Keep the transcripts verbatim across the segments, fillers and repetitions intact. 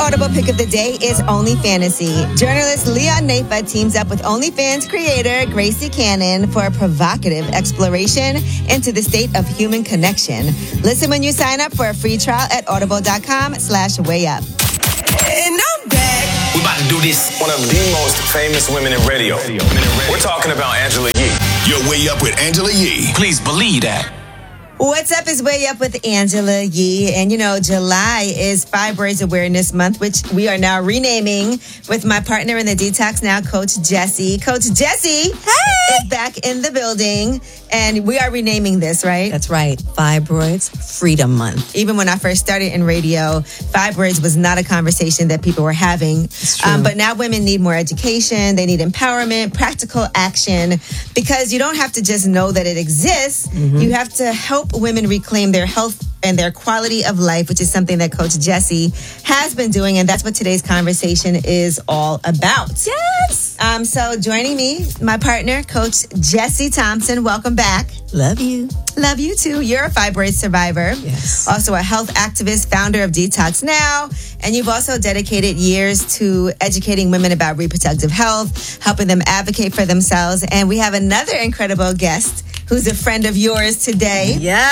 Audible pick of the day is Only Fantasy. Journalist Leon Nafa teams up with OnlyFans creator Gracie Cannon for a provocative exploration into the state of human connection. Listen when you sign up for a free trial at audible.com slash way up. And I'm back. We're about to do this. One of the most famous women in radio. We're talking about Angela Yee. You're Way Up with Angela Yee. Please believe that. What's up is Way Up with Angela Yee. And, you know, July is Fibroids Awareness Month, which we are now renaming with my partner in the Detox Now, Coach Jessie. Coach Jessie hey! is back in the building, and we are renaming this, right? That's right. Fibroids Freedom Month. Even when I first started in radio, fibroids was not a conversation that people were having. Um, but now women need more education. They need empowerment, practical action, because you don't have to just know that it exists. Mm-hmm. You have to help women reclaim their health and their quality of life, which is something that Coach Jessie has been doing. And that's what today's conversation is all about. Yes. Um, so joining me, my partner, Coach Jessie Thompson. Welcome back. Love you. Love you too. You're a fibroid survivor. Yes. Also a health activist, founder of Detox Now. And you've also dedicated years to educating women about reproductive health, helping them advocate for themselves. And we have another incredible guest who's a friend of yours today.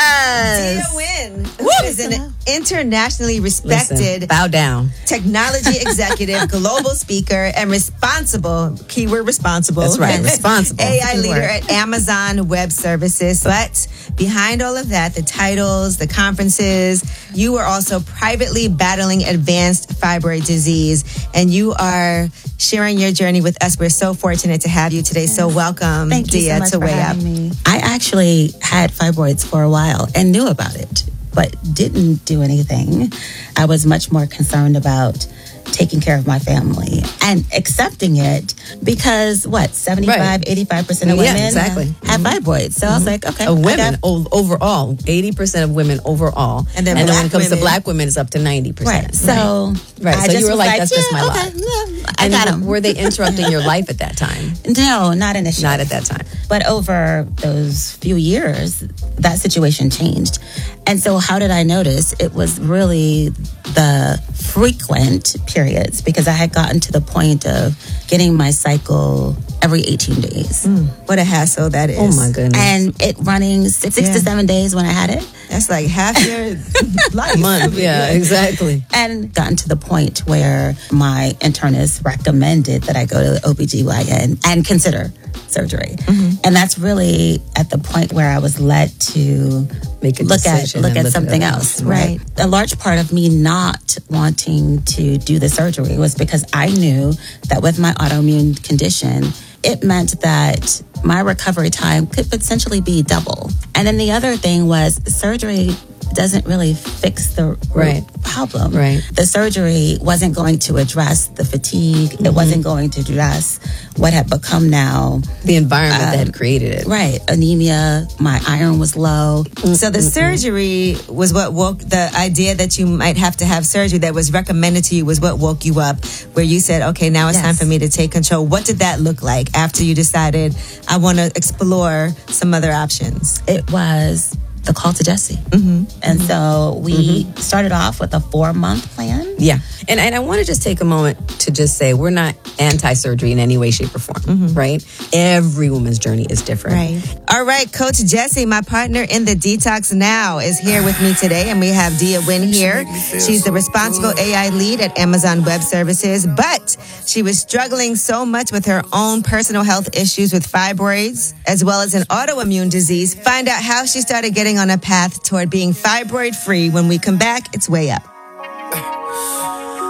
Yes. Dia Wynn, who is an internationally respected Listen, bow down. technology executive, global speaker, and responsible, keyword responsible. That's right, responsible. A I leader at Amazon Web Services. But behind all of that, the titles, the conferences, you are also privately battling advanced fibroid disease, and you are sharing your journey with us. We're so fortunate to have you today. So welcome, Thank you Dia, so much to for Way having Up. Me. I actually had fibroids for a while and knew about it, but didn't do anything. I was much more concerned about taking care of my family and accepting it because what, seventy-five, right. eighty-five percent of women yeah, exactly. have mm-hmm. fibroids. So mm-hmm. I was like, okay. Of women got, o- overall, eighty percent of women overall. And then, and then when it comes women. to black women, it's up to ninety percent. Right. So, right. I so just you were like, like, that's yeah, just my okay, life. Yeah, I and got them. Were they interrupting your life at that time? No, not initially. Not at that time. But over those few years, that situation changed. And so how did I notice? It was really the frequent periods, because I had gotten to the point of getting my cycle every eighteen days. Mm, what a hassle that is. Oh my goodness. And it running six, six yeah. to seven days when I had it. That's like half your life. Month, yeah, exactly. And gotten to the point where my internist recommended that I go to the O B G Y N and consider surgery. Mm-hmm. And that's really at the point where I was led to make a look at look at look something at else. Right. right. A large part of me not wanting to do the surgery was because I knew that with my autoimmune condition, it meant that my recovery time could potentially be double. And then the other thing was surgery doesn't really fix the right. problem. Right. The surgery wasn't going to address the fatigue. Mm-hmm. It wasn't going to address what had become now the environment um, that had created it. Right. Anemia. My iron was low. Mm-hmm. So the surgery was what woke the idea that you might have to have surgery that was recommended to you was what woke you up, where you said, okay, now it's yes. time for me to take control. What did that look like after you decided I want to explore some other options? It was the call to Jessie. Mm-hmm. And mm-hmm. so we mm-hmm. started off with a four month plan. Yeah. And and I want to just take a moment to just say we're not anti-surgery in any way, shape, or form, mm-hmm. right? Every woman's journey is different. Right. All right, Coach Jessie, my partner in the Detox Now, is here with me today, and we have Dia Wynn here. She's the responsible A I lead at Amazon Web Services, but she was struggling so much with her own personal health issues with fibroids, as well as an autoimmune disease. Find out how she started getting on a path toward being fibroid-free when we come back. It's Way Up.